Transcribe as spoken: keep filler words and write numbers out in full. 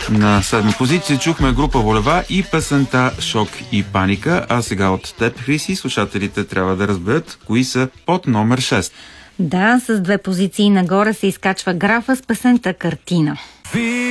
На седма позиция чухме група Волева и песента Шок и паника. А сега от теб, Хриси, слушателите трябва да разберат кои са под номер шест. Да, с две позиции нагоре се изкачва Графа с песента Картина.